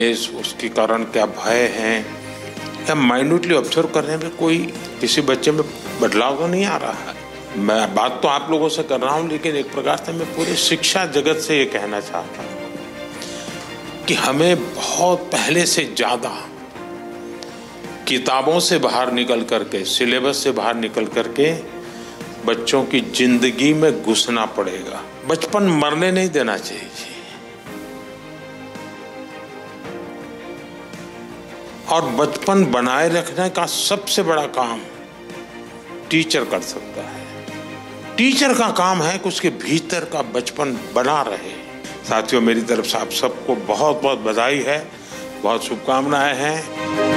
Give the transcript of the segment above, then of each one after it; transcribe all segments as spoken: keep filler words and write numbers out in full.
इस उसके कारण क्या भय हैं या माइन्यूटली ऑब्जर्व करने में कोई किसी बच्चे में बदलाव तो नहीं आ रहा है। मैं बात तो आप लोगों से कर रहा हूं, लेकिन एक प्रकार से मैं पूरे शिक्षा जगत से ये कहना चाहता हूं कि हमें बहुत पहले से ज्यादा किताबों से बाहर निकल करके, सिलेबस से बाहर निकल करके बच्चों की जिंदगी में घुसना पड़ेगा। बचपन मरने नहीं देना चाहिए और बचपन बनाए रखने का सबसे बड़ा काम टीचर कर सकता है। टीचर का काम है कि उसके भीतर का बचपन बना रहे। साथियों, मेरी तरफ से आप सबको बहुत बहुत बधाई है, बहुत शुभकामनाएं हैं।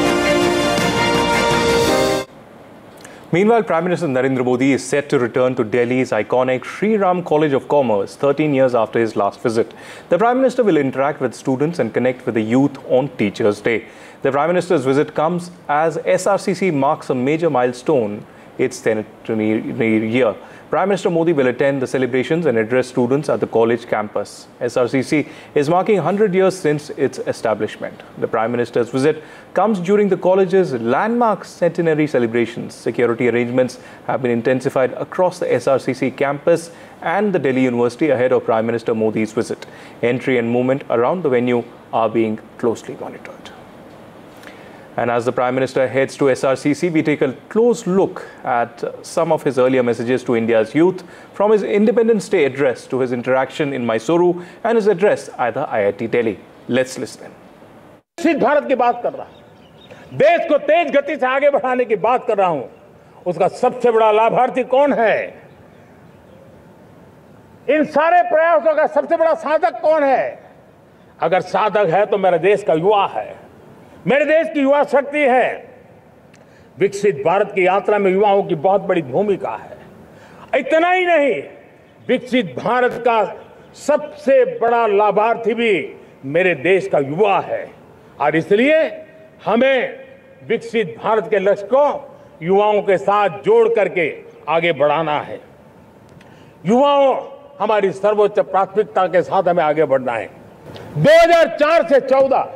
Meanwhile, Prime Minister Narendra Modi is set to return to Delhi's iconic Shri Ram College of Commerce thirteen years after his last visit. The Prime Minister will interact with students and connect with the youth on Teachers' Day. The Prime Minister's visit comes as S R C C marks a major milestone its centenary year. Prime Minister Modi will attend the celebrations and address students at the college campus. S R C C is marking one hundred years since its establishment. The Prime Minister's visit comes during the college's landmark centenary celebrations. Security arrangements have been intensified across the S R C C campus and the Delhi University ahead of Prime Minister Modi's visit. Entry and movement around the venue are being closely monitored. And as the Prime Minister heads to S R C C, we take a close look at some of his earlier messages to India's youth, from his Independence Day address to his interaction in Mysuru and his address at the I I T Delhi. Let's listen. विकसित भारत की बात कर रहा हूं, देश को तेज गति से आगे बढ़ाने की बात कर रहा हूं। उसका सबसे बड़ा लाभार्थी कौन है? इन सारे प्रयासों का सबसे बड़ा साधक कौन है? अगर साधक है तो मेरे देश का युवा है, मेरे देश की युवा शक्ति है। विकसित भारत की यात्रा में युवाओं की बहुत बड़ी भूमिका है। इतना ही नहीं, विकसित भारत का सबसे बड़ा लाभार्थी भी मेरे देश का युवा है और इसलिए हमें विकसित भारत के लक्ष्य को युवाओं के साथ जोड़ करके आगे बढ़ाना है। युवाओं हमारी सर्वोच्च प्राथमिकता के साथ हमें आगे बढ़ना है। दो हज़ार चार से चौदह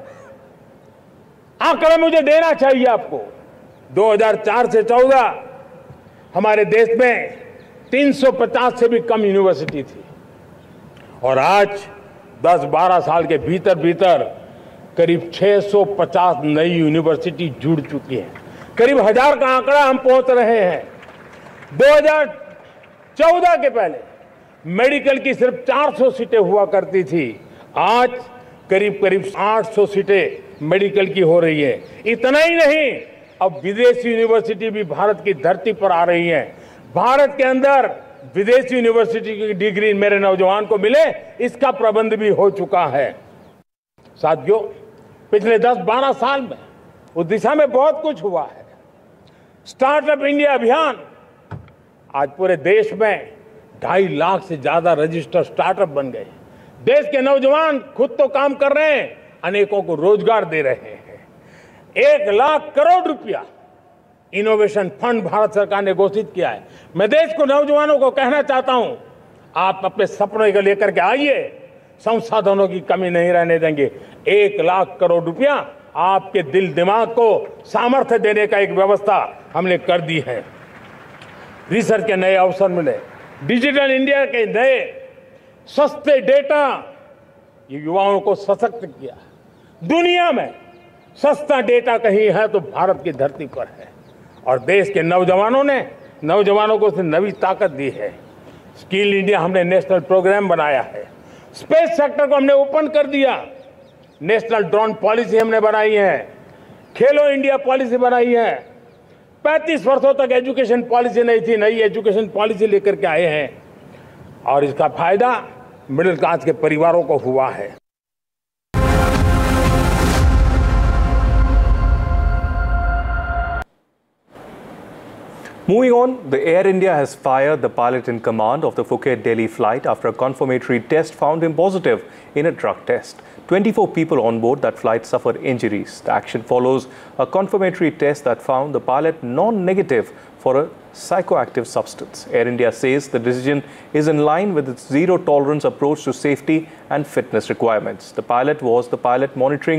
आंकड़ा मुझे देना चाहिए आपको। दो हज़ार चार से चौदह हमारे देश में तीन सौ पचास से भी कम यूनिवर्सिटी थी और आज दस बारह साल के भीतर भीतर करीब छह सौ पचास नई यूनिवर्सिटी जुड़ चुकी हैं। करीब हजार का आंकड़ा हम पहुंच रहे हैं। दो हज़ार चौदह के पहले मेडिकल की सिर्फ चार सौ सीटें हुआ करती थी, आज करीब करीब आठ सौ सीटें मेडिकल की हो रही है। इतना ही नहीं, अब विदेशी यूनिवर्सिटी भी भारत की धरती पर आ रही है। भारत के अंदर विदेशी यूनिवर्सिटी की डिग्री मेरे नौजवान को मिले, इसका प्रबंध भी हो चुका है। साथियों, पिछले दस बारह साल में उस दिशा में बहुत कुछ हुआ है। स्टार्टअप इंडिया अभियान, आज पूरे देश में ढाई लाख से ज्यादा रजिस्टर्ड स्टार्टअप बन गए। देश के नौजवान खुद तो काम कर रहे हैं, अनेकों को रोजगार दे रहे हैं। एक लाख करोड़ रुपया इनोवेशन फंड भारत सरकार ने घोषित किया है। मैं देश को, नौजवानों को कहना चाहता हूं, आप अपने सपनों को लेकर के आइए, संसाधनों की कमी नहीं रहने देंगे। एक लाख करोड़ रुपया आपके दिल दिमाग को सामर्थ्य देने का एक व्यवस्था हमने कर दी है। रिसर्च के नए अवसर मिले, डिजिटल इंडिया के नए सस्ते डेटा, ये युवाओं को सशक्त किया। दुनिया में सस्ता डेटा कहीं है तो भारत की धरती पर है और देश के नौजवानों ने नौजवानों को नई ताकत दी है। स्किल इंडिया हमने नेशनल प्रोग्राम बनाया है। स्पेस सेक्टर को हमने ओपन कर दिया। नेशनल ड्रोन पॉलिसी हमने बनाई है। खेलो इंडिया पॉलिसी बनाई है। पैंतीस वर्षों तक एजुकेशन पॉलिसी नहीं थी, नई एजुकेशन पॉलिसी लेकर के आए हैं और इसका फायदा मिडिल क्लास के परिवारों को हुआ है। Moving on, the Air India has fired the pilot in command of the Phuket-Delhi flight after a confirmatory test found him positive in a drug test. twenty-four people on board that flight suffered injuries. The action follows a confirmatory test that found the pilot non-negative for a psychoactive substance. Air India says the decision is in line with its zero-tolerance approach to safety and fitness requirements. The pilot was the pilot monitoring